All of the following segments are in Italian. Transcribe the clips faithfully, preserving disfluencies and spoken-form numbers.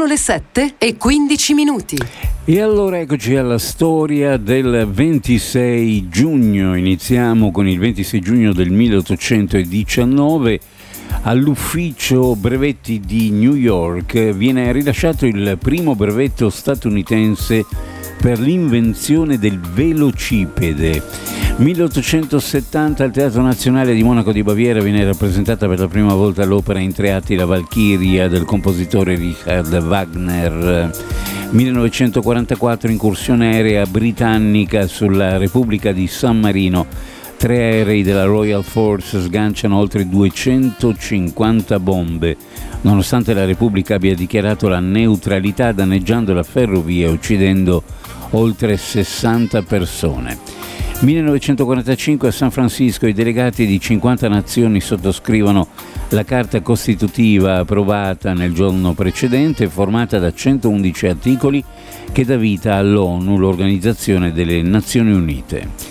Sono le sette e quindici minuti. E allora eccoci alla storia del ventisei giugno. Iniziamo con il ventisei giugno del milleottocentodiciannove. All'ufficio brevetti di New York viene rilasciato il primo brevetto statunitense per l'invenzione del velocipede. milleottocentosettanta al Teatro Nazionale di Monaco di Baviera viene rappresentata per la prima volta l'opera in tre atti La Valchiria del compositore Richard Wagner. millenovecentoquarantaquattro incursione aerea britannica sulla Repubblica di San Marino. Tre aerei della Royal Force sganciano oltre duecentocinquanta bombe, nonostante la Repubblica abbia dichiarato la neutralità danneggiando la ferrovia e uccidendo oltre sessanta persone. millenovecentoquarantacinque a San Francisco i delegati di cinquanta nazioni sottoscrivono la Carta Costitutiva approvata nel giorno precedente, formata da centoundici articoli che dà vita all'ONU, l'Organizzazione delle Nazioni Unite.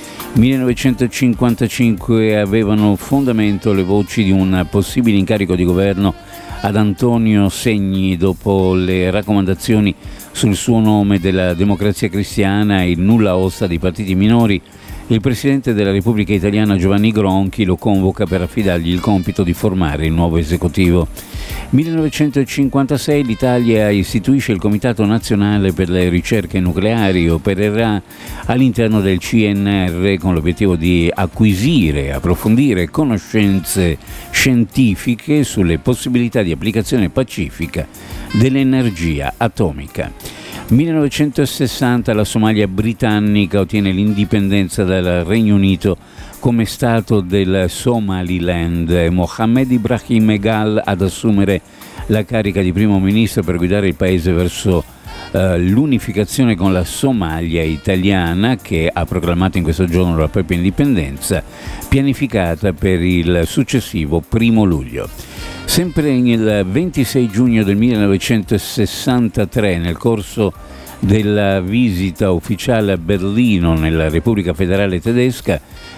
millenovecentocinquantacinque avevano fondamento le voci di un possibile incarico di governo ad Antonio Segni dopo le raccomandazioni sul suo nome della Democrazia Cristiana e il nulla osta dei partiti minori. Il Presidente della Repubblica Italiana Giovanni Gronchi lo convoca per affidargli il compito di formare il nuovo esecutivo. millenovecentocinquantasei l'Italia istituisce il Comitato Nazionale per le Ricerche Nucleari e opererà all'interno del C N R con l'obiettivo di acquisire e approfondire conoscenze scientifiche sulle possibilità di applicazione pacifica dell'energia atomica. millenovecentosessanta la Somalia britannica ottiene l'indipendenza dal Regno Unito come Stato del Somaliland. Mohammed Ibrahim Egal ad assumere la carica di primo ministro per guidare il paese verso uh, l'unificazione con la Somalia italiana, che ha proclamato in questo giorno la propria indipendenza, pianificata per il successivo primo luglio. Sempre il ventisei giugno del millenovecentosessantatré, nel corso della visita ufficiale a Berlino nella Repubblica Federale Tedesca,